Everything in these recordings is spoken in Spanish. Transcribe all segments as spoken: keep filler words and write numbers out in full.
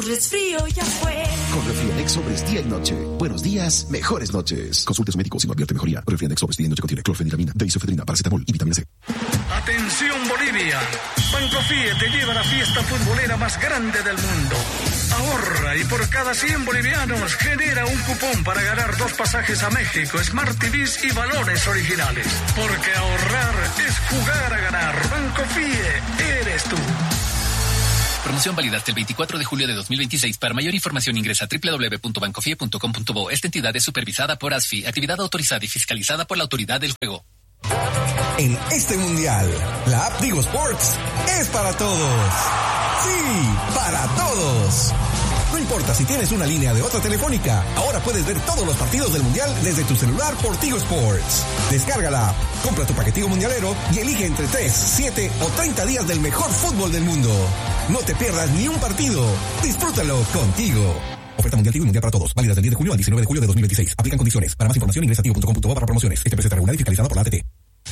resfrío ya fue. Con Refrianex Sobres día y noche. Buenos días, mejores noches. Consulte a su médico si no advierte mejoría. Refrianex Sobres día y noche contiene clorfeniramina, deisofedrina, paracetamol y vitamina C. Atención Bolivia. Bancofie te lleva a la fiesta futbolera más grande del mundo. Ahorra y por cada cien bolivianos genera un cupón para ganar dos pasajes a México, Smart T Vs y balones originales. Porque ahorrar es jugar a ganar. Bancofie, eres tú. Promoción válida hasta el veinticuatro de julio de dos mil veintiséis. Para mayor información ingresa a doble u doble u doble u punto bancofie punto com punto bo. Esta entidad es supervisada por ASFI, actividad autorizada y fiscalizada por la Autoridad del Juego. En este mundial, la app Tigo Sports es para todos. Sí, para todos. No importa si tienes una línea de otra telefónica, ahora puedes ver todos los partidos del mundial desde tu celular por Tigo Sports. Descárgala, compra tu paquetico mundialero y elige entre tres, siete o treinta días del mejor fútbol del mundo. No te pierdas ni un partido. Disfrútalo contigo. Oferta mundial Tigo y mundial para todos. Válida del diez de julio al diecinueve de julio de dos mil veintiséis. Aplican condiciones. Para más información ingresa a tigo punto com punto bo para promociones. Este precio está regulado y fiscalizado por la A T T.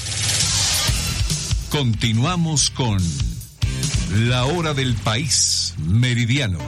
Continuamos con La Hora del País Meridiano.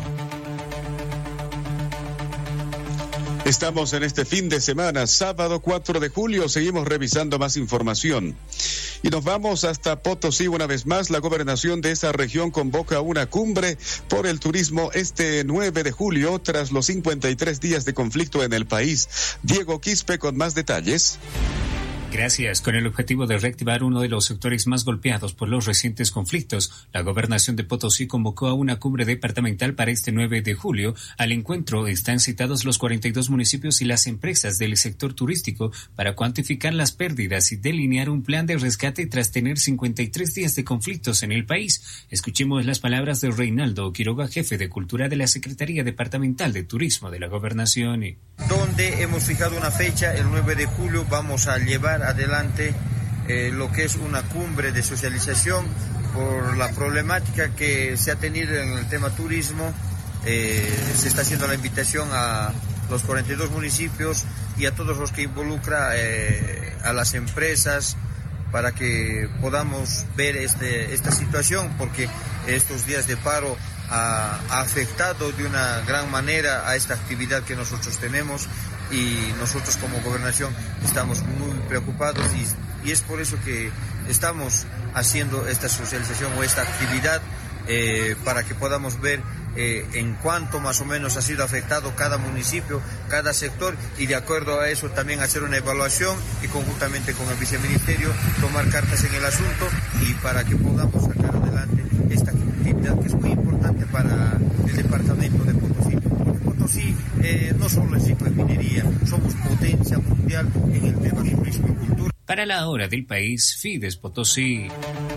Estamos en este fin de semana, sábado cuatro de julio, seguimos revisando más información. Y nos vamos hasta Potosí una vez más. La gobernación de esa región convoca una cumbre por el turismo este nueve de julio, tras los cincuenta y tres días de conflicto en el país. Diego Quispe con más detalles. Gracias. Con el objetivo de reactivar uno de los sectores más golpeados por los recientes conflictos, la Gobernación de Potosí convocó a una cumbre departamental para este nueve de julio. Al encuentro están citados los cuarenta y dos municipios y las empresas del sector turístico para cuantificar las pérdidas y delinear un plan de rescate tras tener cincuenta y tres días de conflictos en el país. Escuchemos las palabras de Reinaldo Quiroga, jefe de Cultura de la Secretaría Departamental de Turismo de la Gobernación. Donde hemos fijado una fecha, el nueve de julio, vamos a llevar adelante eh, lo que es una cumbre de socialización por la problemática que se ha tenido en el tema turismo. Eh, se está haciendo la invitación a los cuarenta y dos municipios y a todos los que involucra eh, a las empresas para que podamos ver este, esta situación, porque estos días de paro ha, ha afectado de una gran manera a esta actividad que nosotros tenemos. Y nosotros como gobernación estamos muy preocupados y, y es por eso que estamos haciendo esta socialización o esta actividad eh, para que podamos ver eh, en cuánto más o menos ha sido afectado cada municipio, cada sector, y de acuerdo a eso también hacer una evaluación y conjuntamente con el viceministerio tomar cartas en el asunto y para que podamos sacar adelante esta actividad que es muy importante para el departamento de Potosí. Potosí eh, no solo es ciclo de minería, somos potencia mundial en el tema de turismo y cultura. Para la Hora del País, Fides Potosí.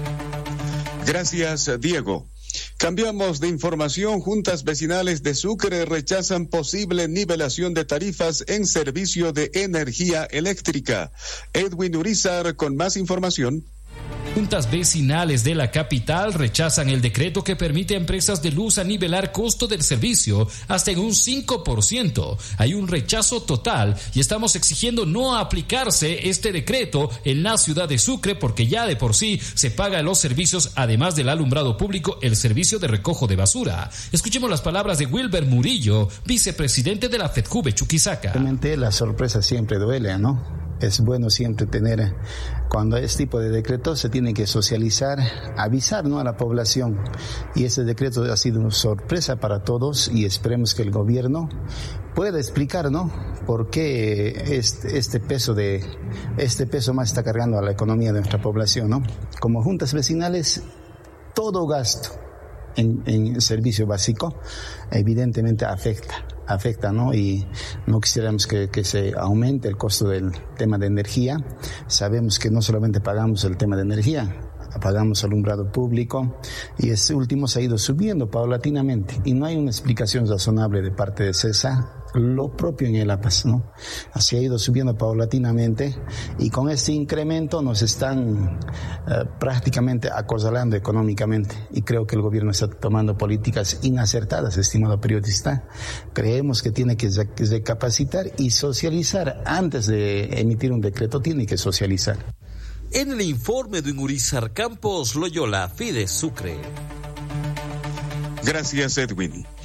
Gracias, Diego. Cambiamos de información. Juntas vecinales de Sucre rechazan posible nivelación de tarifas en servicio de energía eléctrica. Edwin Urizar con más información. Juntas vecinales de la capital rechazan el decreto que permite a empresas de luz a nivelar costo del servicio hasta en un cinco por ciento. Hay un rechazo total y estamos exigiendo no aplicarse este decreto en la ciudad de Sucre porque ya de por sí se paga los servicios, además del alumbrado público, el servicio de recojo de basura. Escuchemos las palabras de Wilber Murillo, vicepresidente de la FEDJUVE Chuquisaca. Realmente la sorpresa siempre duele, ¿no? Es bueno siempre tener, cuando este tipo de decretos se tiene que socializar, avisar, ¿no?, a la población. Y ese decreto ha sido una sorpresa para todos y esperemos que el gobierno pueda explicar, ¿no?, por qué este, este peso de este peso más está cargando a la economía de nuestra población, ¿no? Como juntas vecinales, todo gasto en, en servicio básico evidentemente afecta. afecta, ¿no? Y no quisiéramos que, que se aumente el costo del tema de energía. Sabemos que no solamente pagamos el tema de energía, pagamos alumbrado público y este último se ha ido subiendo paulatinamente y no hay una explicación razonable de parte de CESA. Lo propio en el A P A S, ¿no? Así ha ido subiendo paulatinamente y con este incremento nos están uh, prácticamente acorralando económicamente y creo que el gobierno está tomando políticas inacertadas, estimado periodista. Creemos que tiene que recapacitar y socializar antes de emitir un decreto, tiene que socializar. En el informe de Urizar Campos, Loyola, Fides Sucre. Gracias, Edwin.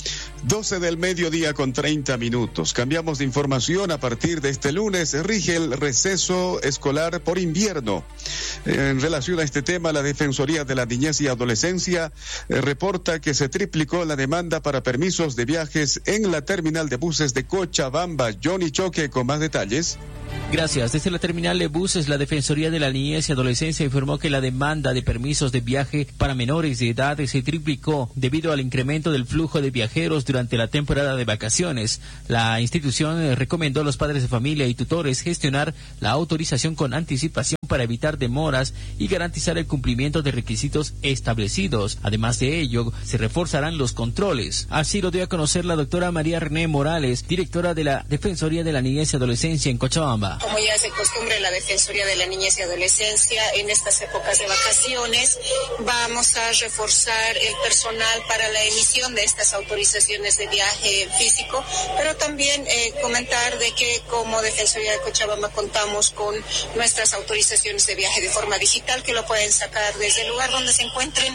doce del mediodía con treinta minutos. Cambiamos de información. A partir de este lunes rige el receso escolar por invierno. En relación a este tema, la Defensoría de la Niñez y Adolescencia eh, reporta que se triplicó la demanda para permisos de viajes en la terminal de buses de Cochabamba. Johnny Choque con más detalles. Gracias. Desde la terminal de buses, la Defensoría de la Niñez y Adolescencia informó que la demanda de permisos de viaje para menores de edad se triplicó debido al incremento del flujo de viajeros durante la temporada de vacaciones. La institución recomendó a los padres de familia y tutores gestionar la autorización con anticipación para evitar demoras y garantizar el cumplimiento de requisitos establecidos. Además de ello, se reforzarán los controles. Así lo dio a conocer la doctora María René Morales, directora de la Defensoría de la Niñez y Adolescencia en Cochabamba. Como ya es de costumbre, la Defensoría de la Niñez y Adolescencia en estas épocas de vacaciones vamos a reforzar el personal para la emisión de estas autorizaciones de viaje físico, pero también eh, comentar de que como Defensoría de Cochabamba contamos con nuestras autorizaciones de viaje de forma digital que lo pueden sacar desde el lugar donde se encuentren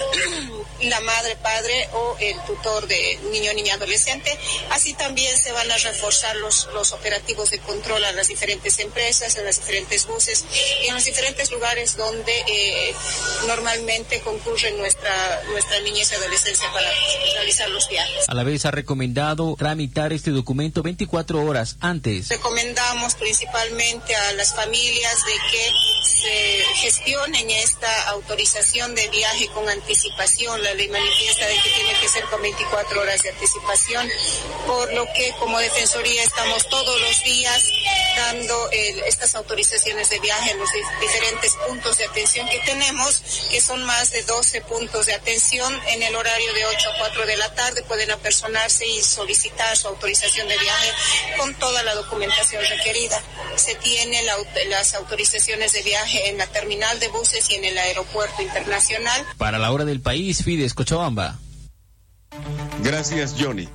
la madre, padre o el tutor de niño, niña, adolescente. Así también se van a reforzar los, los operativos de control a las diferentes empresas, en los diferentes buses y en los diferentes lugares donde eh, normalmente concurren nuestra, nuestra niñez y adolescencia para realizar los viajes. A la vez ha recomendado tramitar este documento veinticuatro horas antes. Recomendamos principalmente a las familias de que se gestionen esta autorización de viaje con anticipación. La ley manifiesta de que tiene que ser con veinticuatro horas de anticipación, por lo que como Defensoría estamos todos los días dando el, estas autorizaciones de viaje en los dif- diferentes puntos de atención que tenemos, que son más de doce puntos de atención. En el horario de ocho a cuatro de la tarde pueden apersonarse y solicitar su autorización de viaje con toda la documentación requerida. Se tiene la, las autorizaciones de viaje en la terminal de buses y en el aeropuerto internacional. Para la hora del país, Fides Cochabamba. Gracias, Johnny.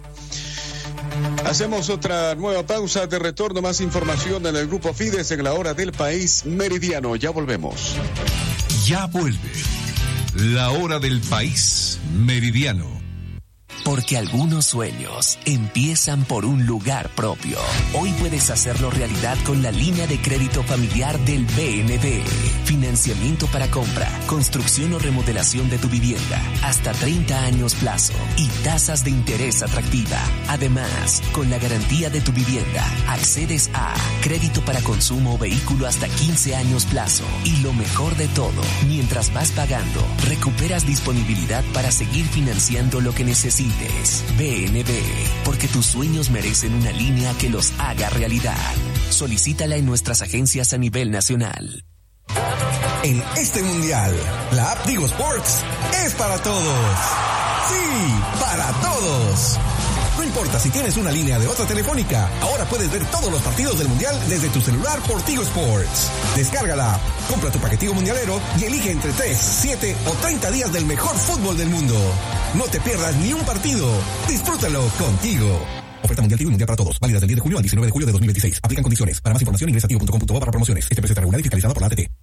Hacemos otra nueva pausa. De retorno, más información en el Grupo Fides en la hora del país meridiano. Ya volvemos. Ya vuelve la hora del país meridiano. Porque algunos sueños empiezan por un lugar propio. Hoy puedes hacerlo realidad con la línea de crédito familiar del B N D. Financiamiento para compra, construcción o remodelación de tu vivienda, hasta treinta años plazo y tasas de interés atractiva. Además, con la garantía de tu vivienda, accedes a crédito para consumo o vehículo hasta quince años plazo. Y lo mejor de todo, mientras vas pagando, recuperas disponibilidad para seguir financiando lo que necesites. B N B, porque tus sueños merecen una línea que los haga realidad. Solicítala en nuestras agencias a nivel nacional. En este mundial, la app Tigo Sports es para todos. Sí, para todos. No importa si tienes una línea de otra telefónica, ahora puedes ver todos los partidos del mundial desde tu celular por Tigo Sports. Descarga la app, compra tu paquetico mundialero y elige entre tres, siete o treinta días del mejor fútbol del mundo. No te pierdas ni un partido. Disfrútalo contigo. Oferta mundial Tigo y mundial para todos. Válida del diez de julio al diecinueve de julio de dos mil veintiséis. Aplican condiciones. Para más información ingresa a tigo punto com punto bo para promociones. Este precio está regulado y fiscalizado por la A T T.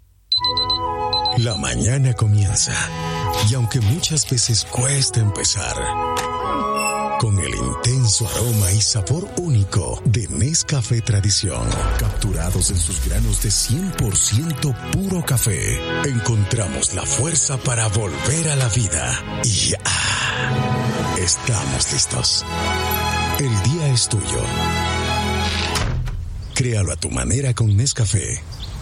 La mañana comienza. Y aunque muchas veces cuesta empezar, con el intenso aroma y sabor único de Nescafé Tradición, capturados en sus granos de cien por ciento puro café, encontramos la fuerza para volver a la vida. Y ah, estamos listos. El día es tuyo. Créalo a tu manera con Nescafé.